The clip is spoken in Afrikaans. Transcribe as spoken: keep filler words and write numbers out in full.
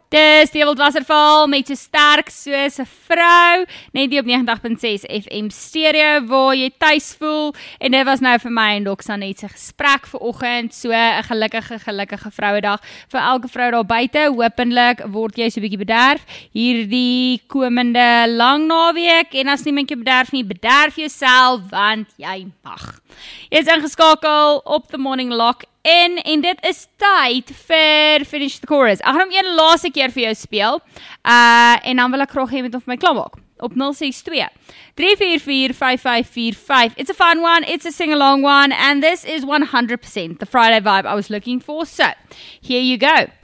Dis Dewald Wasserval met so sterk soos 'n vrou, net die op negentig punt ses F M stereo waar jy tuis voel, en dit was nou vir my en Doxa net se gesprek vir oggend, so 'n gelukkige, gelukkige vrouedag vir elke vrou daar buite. Hopelik word jy so 'n bietjie bederf hierdie komende lang naweek, en as niemand jou bederf nie, bederf jouself, want jy mag. Jy is ingeskakel op The Morning Lock in, en dit is tyd vir Finish the Chorus. Ek gaan hom een laaste keer vir jou speel, uh, en dan wil ek graag hê met hom vir my klaarmaak. Op nul ses twee, drie vier vier, vyf vyf vier vyf. It's a fun one, it's a sing-along one, and this is one hundred percent the Friday vibe I was looking for, so here you go.